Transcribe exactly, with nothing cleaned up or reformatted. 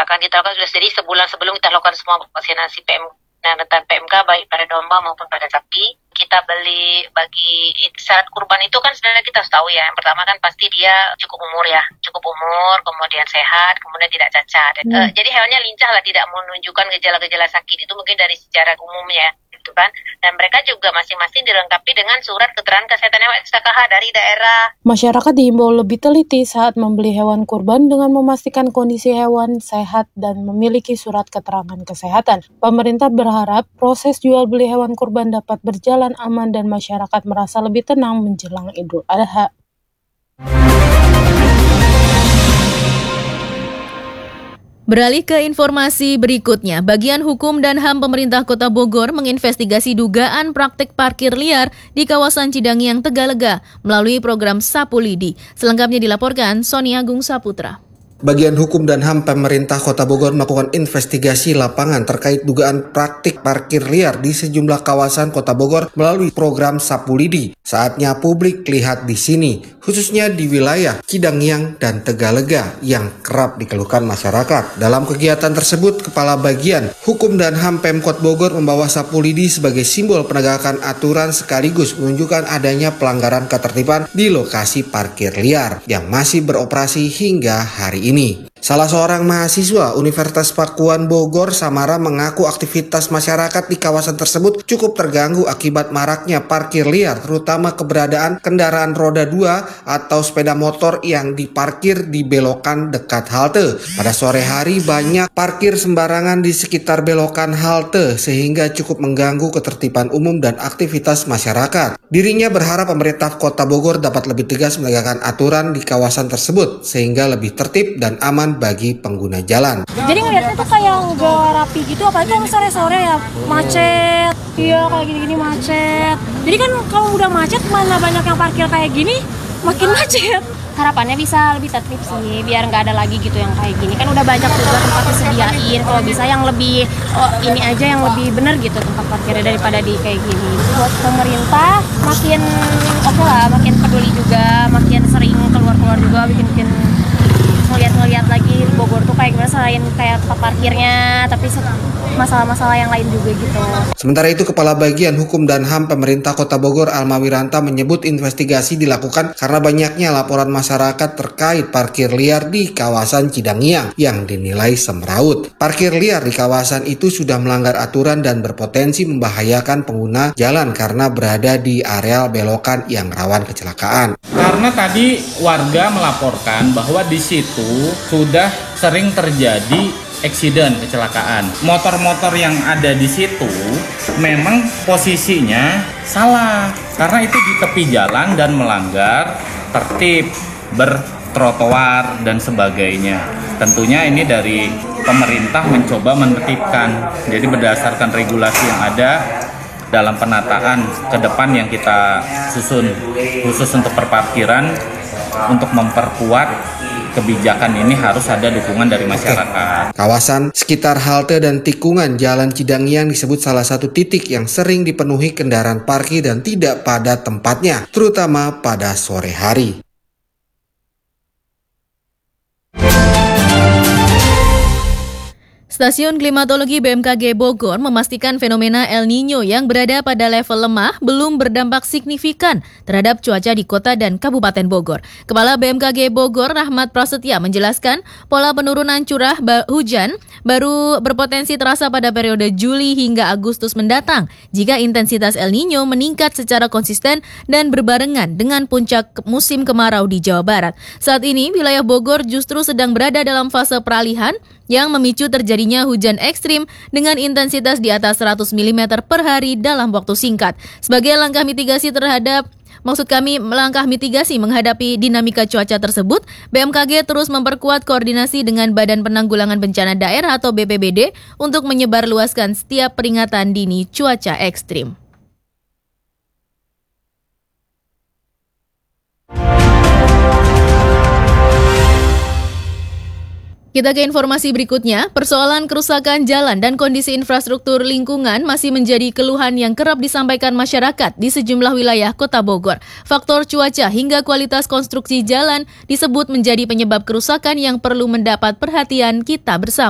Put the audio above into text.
akan kita lakukan sudah, jadi sebulan sebelum kita lakukan semua vaksinasi P M dan P M K baik pada domba maupun pada sapi. Kita beli bagi syarat kurban itu kan sebenarnya kita harus tahu ya. Yang pertama kan pasti dia cukup umur ya, cukup umur, kemudian sehat, kemudian tidak cacat. Hmm. Uh, jadi hewannya lincah lah, tidak menunjukkan gejala-gejala sakit. Itu mungkin dari secara umumnya, gitu kan. Dan mereka juga masing-masing dilengkapi dengan surat keterangan kesehatan hewan S K H dari daerah. Masyarakat diimbau lebih teliti saat membeli hewan kurban dengan memastikan kondisi hewan sehat dan memiliki surat keterangan kesehatan. Pemerintah berharap proses jual beli hewan kurban dapat berjalan aman dan masyarakat merasa lebih tenang menjelang Idul Adha. Beralih ke informasi berikutnya, Bagian Hukum dan H A M Pemerintah Kota Bogor menginvestigasi dugaan praktik parkir liar di kawasan Cidangiang, Tegalega melalui program Sapu Lidi. Selengkapnya dilaporkan Sony Agung Saputra. Bagian Hukum dan H A M Pemerintah Kota Bogor melakukan investigasi lapangan terkait dugaan praktik parkir liar di sejumlah kawasan Kota Bogor melalui program Sapu Lidi. Saatnya publik lihat di sini, khususnya di wilayah Cidangiang dan Tegalega yang kerap dikeluhkan masyarakat. Dalam kegiatan tersebut, Kepala Bagian Hukum dan H A M Pemkot Bogor membawa Sapu Lidi sebagai simbol penegakan aturan sekaligus menunjukkan adanya pelanggaran ketertiban di lokasi parkir liar yang masih beroperasi hingga hari ini. Ini. Salah seorang mahasiswa Universitas Pakuan Bogor, Samara, mengaku aktivitas masyarakat di kawasan tersebut cukup terganggu akibat maraknya parkir liar, terutama keberadaan kendaraan roda dua atau sepeda motor yang diparkir di belokan dekat halte. Pada sore hari banyak parkir sembarangan di sekitar belokan halte sehingga cukup mengganggu ketertiban umum dan aktivitas masyarakat. Dirinya berharap pemerintah Kota Bogor dapat lebih tegas menegakkan aturan di kawasan tersebut sehingga lebih tertib dan aman bagi pengguna jalan. Jadi ngeliatnya tuh kayak nggak rapi gitu, apalagi kalau sore-sore ya macet. Iya, kayak gini-gini macet. Jadi kan kalau udah macet, mana banyak yang parkir kayak gini, makin macet. Harapannya bisa lebih tertib sih, biar nggak ada lagi gitu yang kayak gini. Kan udah banyak juga tempat disediain, kalau bisa yang lebih, oh ini aja yang lebih bener gitu tempat parkirnya daripada di kayak gini. Buat pemerintah makin oke okay lah, makin peduli juga, makin sering keluar-keluar juga, bikin-bikin ngeliat-ngeliat lagi Bogor tuh kayak gimana selain kayak tempat parkirnya, tapi masalah-masalah yang lain juga gitu. Sementara itu, Kepala Bagian Hukum dan H A M Pemerintah Kota Bogor, Alma Wiranta, menyebut investigasi dilakukan karena banyaknya laporan masyarakat terkait parkir liar di kawasan Cidangiang yang dinilai semraut. Parkir liar di kawasan itu sudah melanggar aturan dan berpotensi membahayakan pengguna jalan karena berada di areal belokan yang rawan kecelakaan. Karena tadi warga melaporkan bahwa di situ sudah sering terjadi eksiden, kecelakaan. Motor-motor yang ada di situ memang posisinya salah karena itu di tepi jalan dan melanggar tertib bertrotoar dan sebagainya. Tentunya ini dari pemerintah mencoba menertibkan. Jadi berdasarkan regulasi yang ada dalam penataan ke depan yang kita susun khusus untuk perparkiran, untuk memperkuat kebijakan ini harus ada dukungan dari masyarakat. Kawasan sekitar halte dan tikungan Jalan Cidangiang disebut salah satu titik yang sering dipenuhi kendaraan parkir dan tidak pada tempatnya, terutama pada sore hari. Stasiun Klimatologi B M K G Bogor memastikan fenomena El Nino yang berada pada level lemah belum berdampak signifikan terhadap cuaca di kota dan Kabupaten Bogor. Kepala B M K G Bogor, Rahmat Prasetya, menjelaskan pola penurunan curah hujan baru berpotensi terasa pada periode Juli hingga Agustus mendatang jika intensitas El Nino meningkat secara konsisten dan berbarengan dengan puncak musim kemarau di Jawa Barat. Saat ini, wilayah Bogor justru sedang berada dalam fase peralihan yang memicu terjadinya hujan ekstrim dengan intensitas di atas seratus milimeter per hari dalam waktu singkat. Sebagai langkah mitigasi terhadap Maksud kami melangkah mitigasi menghadapi dinamika cuaca tersebut, B M K G terus memperkuat koordinasi dengan Badan Penanggulangan Bencana Daerah atau B P B D untuk menyebarluaskan setiap peringatan dini cuaca ekstrim. Kita ke informasi berikutnya, persoalan kerusakan jalan dan kondisi infrastruktur lingkungan masih menjadi keluhan yang kerap disampaikan masyarakat di sejumlah wilayah Kota Bogor. Faktor cuaca hingga kualitas konstruksi jalan disebut menjadi penyebab kerusakan yang perlu mendapat perhatian kita bersama.